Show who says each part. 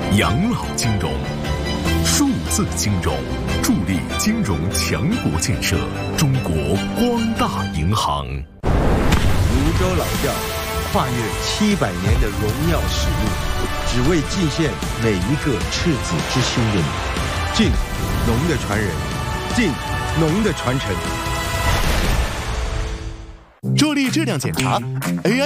Speaker 1: 养老金融、数字金融，助力金融强国建设。中国光大银行。
Speaker 2: 泸州老窖跨越700年的荣耀使命，只为祭献每一个赤子之心的你。晋农的传人，晋农的传承。
Speaker 1: 助力质量检查 AI